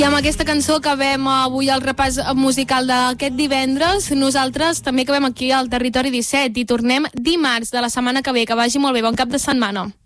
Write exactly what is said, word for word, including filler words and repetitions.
I amb aquesta cançó acabem avui el repàs musical d'aquest divendres. Nosaltres també acabem aquí al Territori disset i tornem dimarts de la setmana que ve. Que vagi molt bé, bon cap de setmana.